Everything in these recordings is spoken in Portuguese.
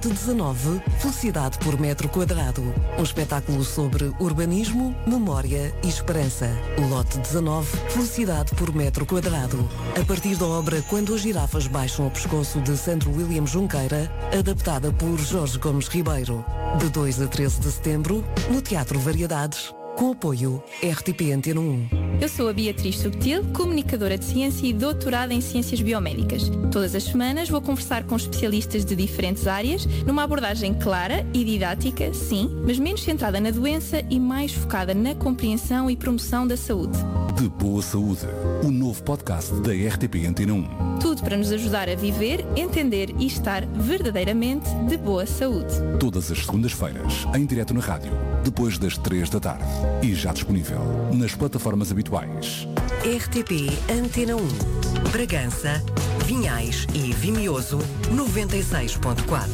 Lote 19, Felicidade por metro quadrado. Um espetáculo sobre urbanismo, memória e esperança. Lote 19, Felicidade por metro quadrado. A partir da obra Quando as girafas baixam o pescoço, de Sandro William Junqueira, adaptada por Jorge Gomes Ribeiro. De 2 a 13 de setembro, no Teatro Variedades, com apoio RTP Antena 1. Eu sou a Beatriz Subtil, comunicadora de ciência e doutorada em ciências biomédicas. Todas as semanas vou conversar com especialistas de diferentes áreas, numa abordagem clara e didática, sim, mas menos centrada na doença e mais focada na compreensão e promoção da saúde. De Boa Saúde, o novo podcast da RTP Antena 1. Tudo para nos ajudar a viver, entender e estar verdadeiramente de boa saúde. Todas as segundas-feiras, em direto na rádio, depois das 3 da tarde. E já disponível nas plataformas habituais. RTP Antena 1. Bragança, Vinhais e Vimioso 96.4.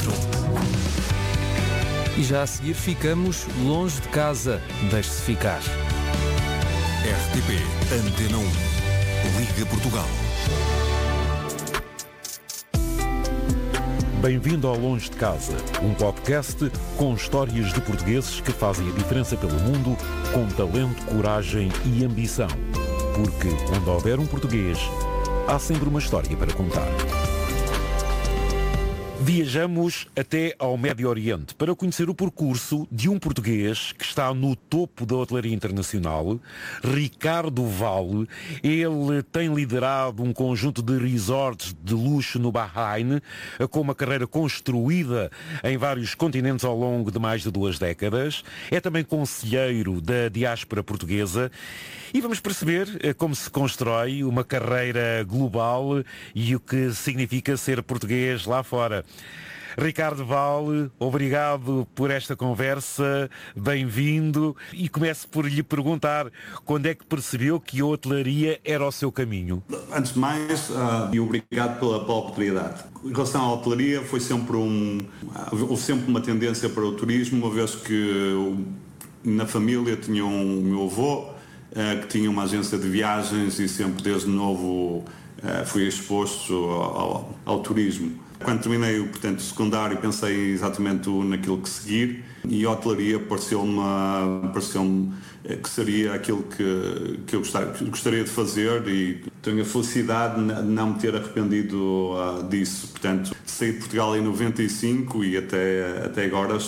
E já a seguir ficamos longe de casa. Deixe-se ficar. RTP Antena 1. Liga Portugal. Bem-vindo ao Longe de Casa, um podcast com histórias de portugueses que fazem a diferença pelo mundo com talento, coragem e ambição. Porque onde houver um português, há sempre uma história para contar. Viajamos até ao Médio Oriente para conhecer o percurso de um português que está no topo da hotelaria internacional, Ricardo Vale. Ele tem liderado um conjunto de resorts de luxo no Bahrein, com uma carreira construída em vários continentes ao longo de mais de 2 décadas. É também conselheiro da diáspora portuguesa e vamos perceber como se constrói uma carreira global e o que significa ser português lá fora. Ricardo Vale, obrigado por esta conversa, bem-vindo, e começo por lhe perguntar quando é que percebeu que a hotelaria era o seu caminho? Antes de mais, e obrigado pela oportunidade. Em relação à hotelaria, houve sempre uma tendência para o turismo, uma vez que na família tinha um meu avô que tinha uma agência de viagens e sempre desde novo fui exposto ao turismo. Quando terminei o secundário, pensei exatamente naquilo que seguir, e a hotelaria pareceu-me que seria aquilo que eu gostaria de fazer, e tenho a felicidade de não me ter arrependido disso. Portanto, saí de Portugal em 95 e até agora